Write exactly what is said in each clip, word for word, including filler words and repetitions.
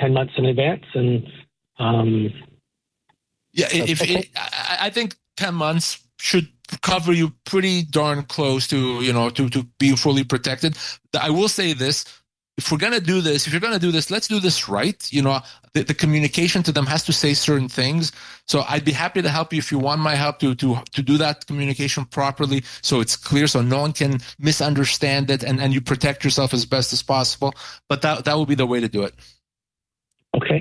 ten months in advance. And um, yeah, if okay. it, I, I think ten months should cover you pretty darn close to, you know, to, to be fully protected. I will say this. If we're going to do this, if you're going to do this, let's do this right. You know, the, the communication to them has to say certain things. So I'd be happy to help you if you want my help to, to, to do that communication properly. So it's clear, so no one can misunderstand it, and, and you protect yourself as best as possible. But that, that will be the way to do it. Okay.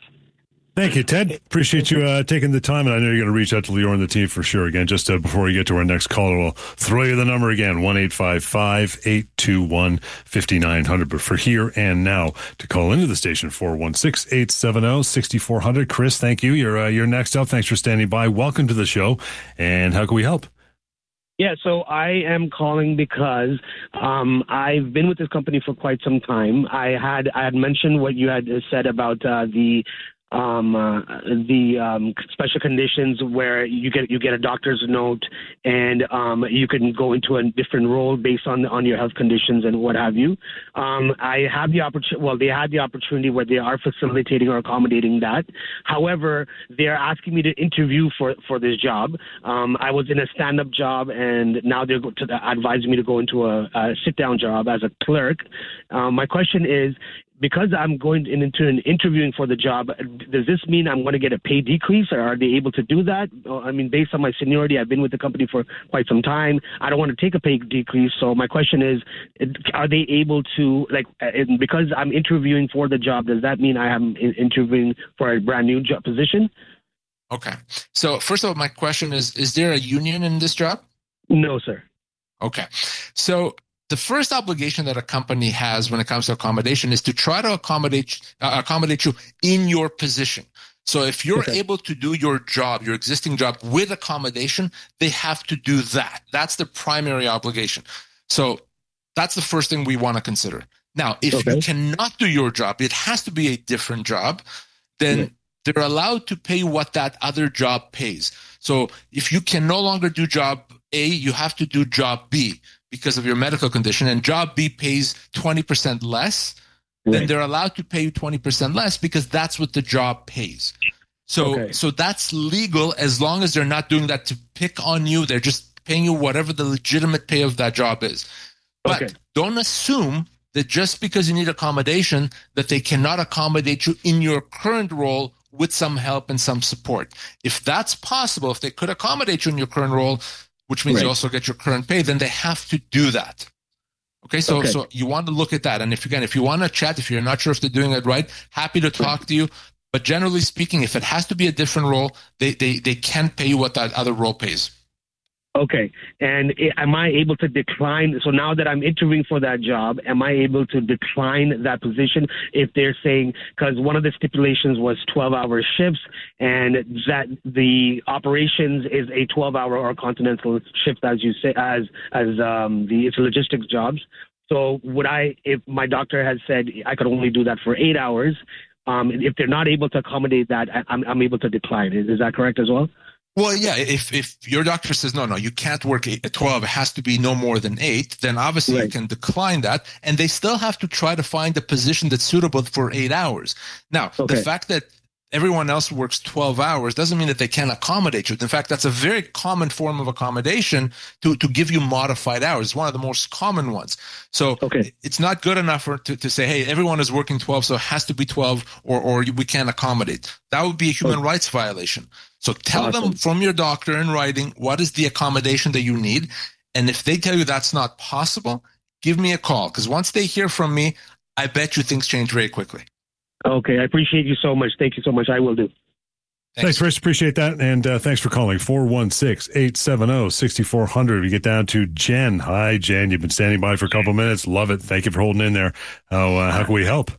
Thank you, Ted. Appreciate you uh, taking the time, and I know you're going to reach out to Lior and the team for sure. Again, just uh, before we get to our next caller, we'll throw you the number again, one eight five five, eight two one, five nine zero zero. But for here and now, to call into the station, four one six, eight seven zero, six four zero zero. Chris, thank you. You're, uh, you're next up. Thanks for standing by. Welcome to the show, and how can we help? Yeah, so I am calling because um, I've been with this company for quite some time. I had I had mentioned what you had said about uh, the um, uh, the um, special conditions where you get you get a doctor's note and um, you can go into a different role based on on your health conditions and what have you. Um, I have the opportunity. Well, they had the opportunity where they are facilitating or accommodating that. However, they are asking me to interview for for this job. Um, I was in a stand-up job, and now they're go- to advising me to go into a, a sit-down job as a clerk. Um, my question is, because I'm going in, into an interviewing for the job, does this mean I'm going to get a pay decrease, or are they able to do that? I mean, based on my seniority, I've been with the company for quite some time. I don't want to take a pay decrease. So my question is, are they able to, like, because I'm interviewing for the job, does that mean I am interviewing for a brand new job position? Okay. So first of all, my question is, is there a union in this job? No, sir. Okay. So the first obligation that a company has when it comes to accommodation is to try to accommodate uh, accommodate you in your position. So if you're Okay. able to do your job, your existing job with accommodation, they have to do that. That's the primary obligation. So that's the first thing we want to consider. Now, if Okay. you cannot do your job, it has to be a different job, then Right. they're allowed to pay what that other job pays. So if you can no longer do job A, you have to do job B because of your medical condition, and job B pays twenty percent less, then Right. they're allowed to pay you twenty percent less because that's what the job pays. So, Okay. so that's legal as long as they're not doing that to pick on you. They're just paying you whatever the legitimate pay of that job is. But Okay. don't assume that just because you need accommodation that they cannot accommodate you in your current role with some help and some support. If that's possible, if they could accommodate you in your current role, which means Right. you also get your current pay, then they have to do that. Okay, so Okay. so you want to look at that. And if again, if you want to chat, if you're not sure if they're doing it right, happy to talk to you. But generally speaking, if it has to be a different role, they they, they can pay you what that other role pays. Okay. And i- am I able to decline? So now that I'm interviewing for that job, am I able to decline that position if they're saying, because one of the stipulations was twelve hour shifts, and that the operations is a twelve hour or continental shift, as you say, as, as, um, the, it's logistics jobs. So would I, if my doctor has said I could only do that for eight hours, um, if they're not able to accommodate that, I, I'm, I'm able to decline. Is, is that correct as well? Well, yeah, if if your doctor says, no, no, you can't work eight, at twelve, it has to be no more than eight, then obviously you Right. can decline that. And they still have to try to find a position that's suitable for eight hours. Now, Okay. the fact that everyone else works twelve hours doesn't mean that they can't accommodate you. In fact, that's a very common form of accommodation to, to give you modified hours. It's one of the most common ones. So Okay. it's not good enough for, to, to say, hey, everyone is working twelve, so it has to be twelve, or, or we can't accommodate. That would be a human Okay. rights violation. So tell Awesome. them from your doctor in writing what is the accommodation that you need. And if they tell you that's not possible, give me a call. Because once they hear from me, I bet you things change very quickly. Okay. I appreciate you so much. Thank you so much. I will do. Thanks, Chris. Appreciate that. And uh, thanks for calling four one six, eight seven zero, six four zero zero. We get down to Jen. Hi, Jen. You've been standing by for a couple of minutes. Love it. Thank you for holding in there. How, uh, how can we help?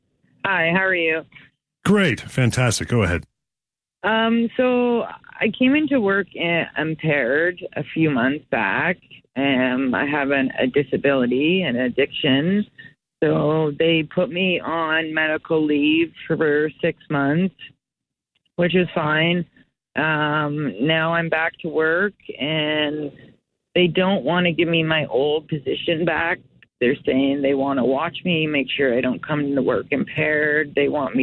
Hi, how are you? Great. Fantastic. Go ahead. Um, so I came into work in, impaired a few months back. Um, I have an, a disability, an addiction. So they put me on medical leave for six months, which is fine. Um, now I'm back to work, and they don't want to give me my old position back. They're saying they want to watch me, make sure I don't come to work impaired. They want me